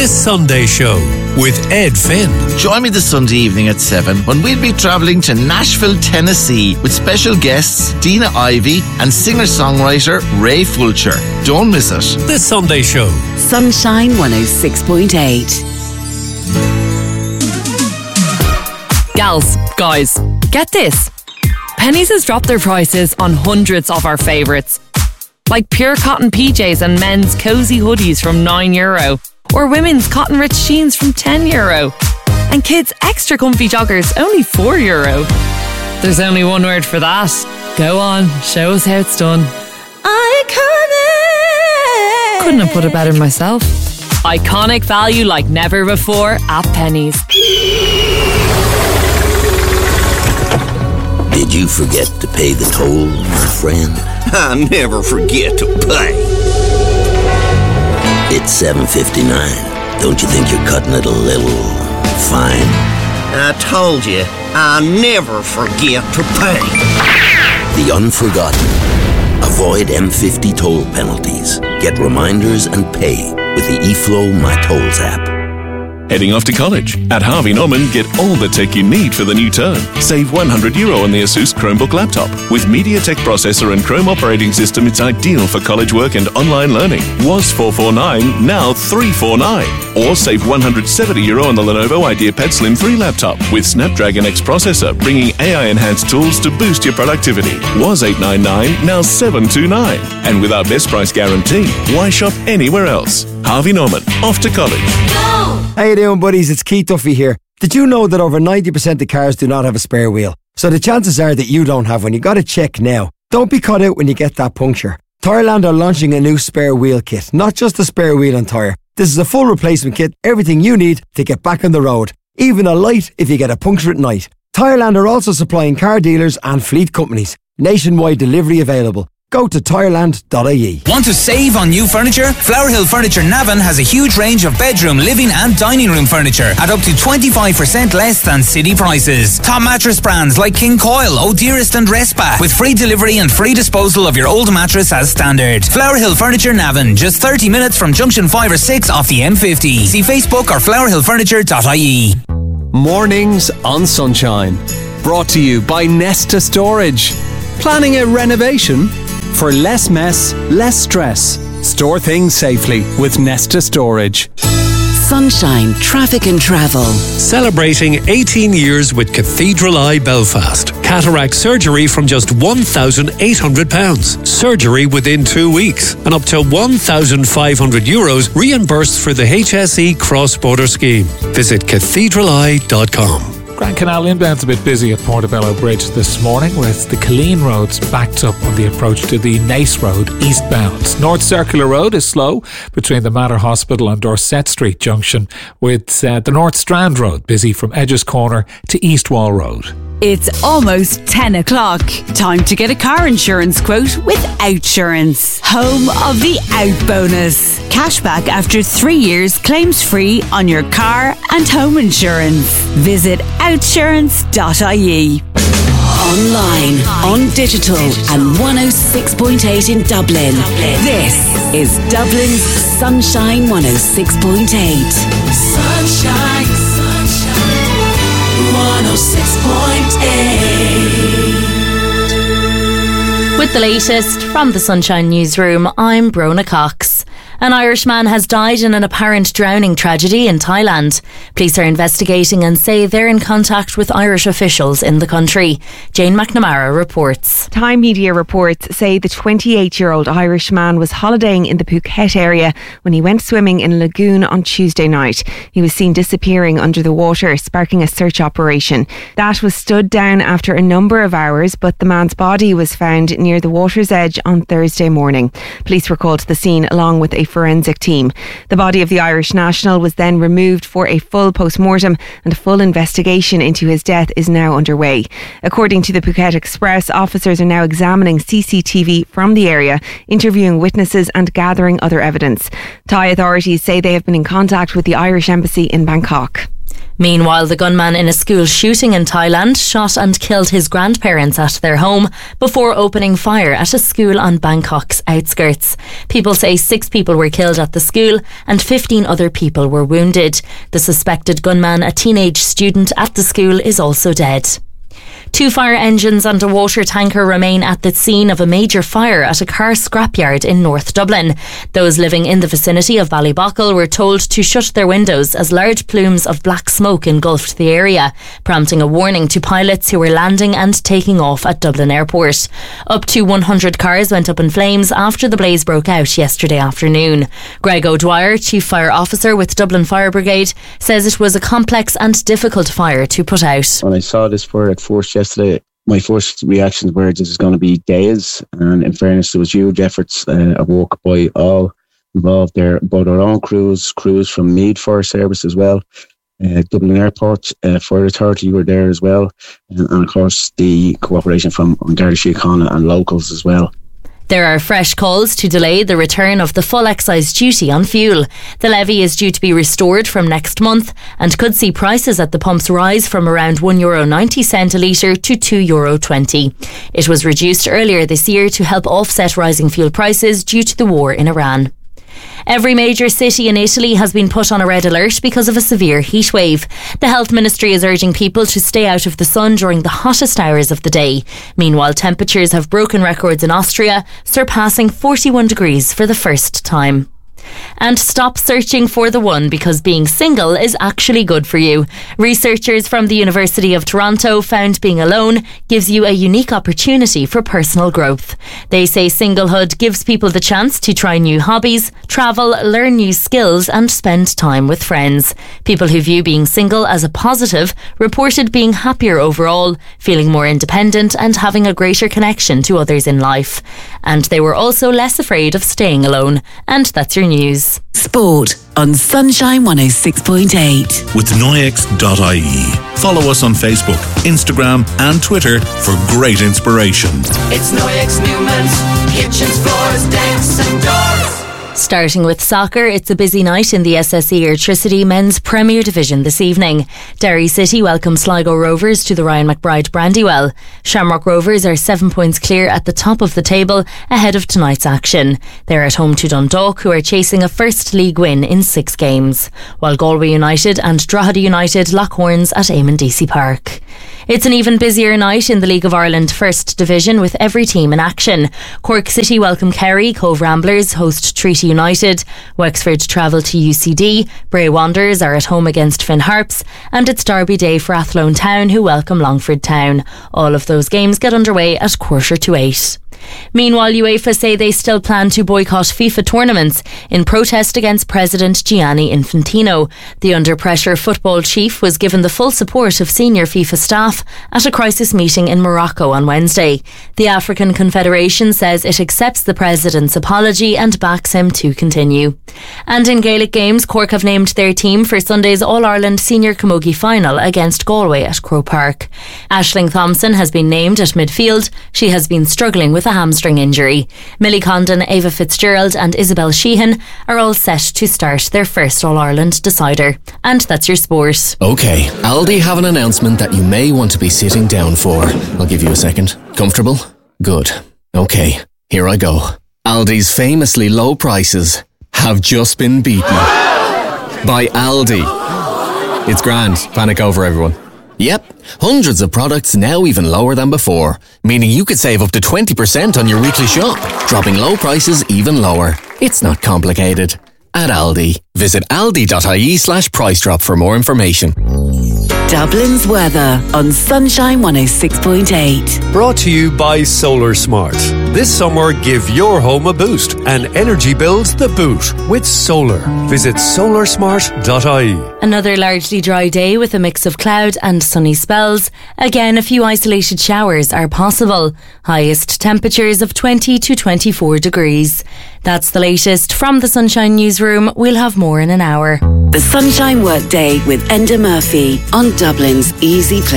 This Sunday Show with Ed Finn. Join me this Sunday evening at 7 when we'll be travelling to Nashville, Tennessee with special guests Dina Ivey and singer-songwriter Ray Fulcher. Don't miss it. This Sunday Show. Sunshine 106.8. Gals, guys, get this. Penneys has dropped their prices on hundreds of our favourites. Like pure cotton PJs and men's cosy hoodies from €9, or women's cotton rich jeans from €10, and kids' extra comfy joggers only €4. There's only one word for that. Go on, show us how it's done. Iconic! Couldn't have put it better myself. Iconic value like never before at Penneys. Did you forget to pay the toll, my friend? I never forget to pay. It's 7:59. Don't you think you're cutting it a little fine? I told you, I never forget to pay. The unforgotten. Avoid M50 toll penalties. Get reminders and pay with the eFlow My Tolls app. Heading off to college? At Harvey Norman, get all the tech you need for the new term. Save €100 on the Asus Chromebook laptop. With MediaTek processor and Chrome operating system, it's ideal for college work and online learning. Was $449, now $349. Or save €170 on the Lenovo IdeaPad Slim 3 laptop with Snapdragon X processor, bringing AI-enhanced tools to boost your productivity. Was $899, now $729. And with our best price guarantee, why shop anywhere else? Harvey Norman, off to college. How you doing, buddies? It's Keith Duffy here. Did you know that over 90% of cars do not have a spare wheel? So the chances are that you don't have one. You got to check now. Don't be caught out when you get that puncture. Tyreland are launching a new spare wheel kit. Not just a spare wheel and tyre. This is a full replacement kit. Everything you need to get back on the road. Even a light if you get a puncture at night. Tyreland are also supplying car dealers and fleet companies. Nationwide delivery available. Go to Tyreland.ie. Want to save on new furniture? Flower Hill Furniture Navan has a huge range of bedroom, living and dining room furniture at up to 25% less than city prices. Top mattress brands like King Coil, O'Dearest and Respa, with free delivery and free disposal of your old mattress as standard. Flower Hill Furniture Navan, just 30 minutes from Junction 5 or 6 off the M50. See Facebook or flowerhillfurniture.ie. Mornings on Sunshine. Brought to you by Nesta Storage. Planning a renovation? For less mess, less stress. Store things safely with Nesta Storage. Sunshine, traffic and travel. Celebrating 18 years with Cathedral Eye Belfast. Cataract surgery from just £1,800. Surgery within 2 weeks. And up to €1,500 reimbursed for the HSE cross-border scheme. Visit cathedraleye.com. Grand Canal inbound's a bit busy at Portobello Bridge this morning, with the Killeen roads backed up on the approach to the Nace Road eastbound. North Circular Road is slow between the Mater Hospital and Dorset Street junction, with the North Strand Road busy from Edges Corner to East Wall Road. It's almost 10 o'clock. Time to get a car insurance quote with Outsurance. Home of the Out Bonus. Cashback after 3 years, claims free on your car and home insurance. Visit outsurance.ie. Online, on digital and 106.8 in Dublin. This is Dublin's Sunshine 106.8. Sunshine, sunshine, 106.8. With the latest from the Sunshine Newsroom, I'm Brona Cox. An Irish man has died in an apparent drowning tragedy in Thailand. Police are investigating and say they're in contact with Irish officials in the country. Jane McNamara reports. Thai media reports say the 28-year-old Irish man was holidaying in the Phuket area when he went swimming in a lagoon on Tuesday night. He was seen disappearing under the water, sparking a search operation. That was stood down after a number of hours, but the man's body was found near the water's edge on Thursday morning. Police were called to the scene along with a forensic team. The body of the Irish national was then removed for a full post-mortem, and a full investigation into his death is now underway. According to the Phuket Express, officers are now examining CCTV from the area, interviewing witnesses and gathering other evidence. Thai authorities say they have been in contact with the Irish Embassy in Bangkok. Meanwhile, the gunman in a school shooting in Thailand shot and killed his grandparents at their home before opening fire at a school on Bangkok's outskirts. People say 6 people were killed at the school and 15 other people were wounded. The suspected gunman, a teenage student at the school, is also dead. 2 fire engines and a water tanker remain at the scene of a major fire at a car scrapyard in North Dublin. Those living in the vicinity of Ballybockle were told to shut their windows as large plumes of black smoke engulfed the area, prompting a warning to pilots who were landing and taking off at Dublin Airport. Up to 100 cars went up in flames after the blaze broke out yesterday afternoon. Greg O'Dwyer, Chief Fire Officer with Dublin Fire Brigade, says it was a complex and difficult fire to put out. When I saw this fire at first yesterday, my first reactions were this is going to be days, and in fairness there was huge efforts at work by all involved there, both our own crews from Meath Fire Service as well, Dublin Airport Fire Authority were there as well, and of course the cooperation from Garda Síochána and locals as well. There are fresh calls to delay the return of the full excise duty on fuel. The levy is due to be restored from next month and could see prices at the pumps rise from around €1.90 a litre to €2.20. It was reduced earlier this year to help offset rising fuel prices due to the war in Iran. Every major city in Italy has been put on a red alert because of a severe heatwave. The health ministry is urging people to stay out of the sun during the hottest hours of the day. Meanwhile, temperatures have broken records in Austria, surpassing 41 degrees for the first time. And stop searching for the one, because being single is actually good for you. Researchers from the University of Toronto found being alone gives you a unique opportunity for personal growth. They say singlehood gives people the chance to try new hobbies, travel, learn new skills and spend time with friends. People who view being single as a positive reported being happier overall, feeling more independent and having a greater connection to others in life. And they were also less afraid of staying alone. And that's your news. Sport on Sunshine 106.8. With Noyex.ie. Follow us on Facebook, Instagram and Twitter for great inspiration. It's Noyex Newman's kitchens, floors, decks and doors. Starting with soccer, it's a busy night in the SSE Airtricity Men's Premier Division this evening. Derry City welcome Sligo Rovers to the Ryan McBride Brandywell. Shamrock Rovers are 7 points clear at the top of the table ahead of tonight's action. They're at home to Dundalk, who are chasing a first league win in 6 games, while Galway United and Drogheda United lock horns at Eamon Deacy Park. It's an even busier night in the League of Ireland First Division with every team in action. Cork City welcome Kerry, Cove Ramblers host Treaty United, Wexford travel to UCD, Bray Wanderers are at home against Finn Harps, and it's Derby Day for Athlone Town, who welcome Longford Town. All of those games get underway at 7:45. Meanwhile, UEFA say they still plan to boycott FIFA tournaments in protest against President Gianni Infantino. The under-pressure football chief was given the full support of senior FIFA staff at a crisis meeting in Morocco on Wednesday. The African Confederation says it accepts the president's apology and backs him to continue. And in Gaelic games, Cork have named their team for Sunday's All-Ireland Senior Camogie final against Galway at Croke Park. Aisling Thompson has been named at midfield. She has been struggling with a hamstring injury. Millie Condon, Ava Fitzgerald and Isabel Sheehan are all set to start their first All-Ireland decider. And that's your sport. OK, Aldi have an announcement that you may want to be sitting down for. I'll give you a second. Comfortable? Good. OK, here I go. Aldi's famously low prices have just been beaten by Aldi. It's grand. Panic over, everyone. Yep, hundreds of products now even lower than before, meaning you could save up to 20% on your weekly shop, dropping low prices even lower. It's not complicated. At Aldi, visit aldi.ie/price drop for more information. Dublin's weather on Sunshine 106.8. Brought to you by Solar Smart. This summer, give your home a boost and energy bills the boot with solar. Visit solarsmart.ie. Another largely dry day with a mix of cloud and sunny spells. Again, a few isolated showers are possible. Highest temperatures of 20 to 24 degrees. That's the latest from the Sunshine Newsroom. We'll have more in an hour. The Sunshine Workday with Enda Murphy on Dublin's Easy Place.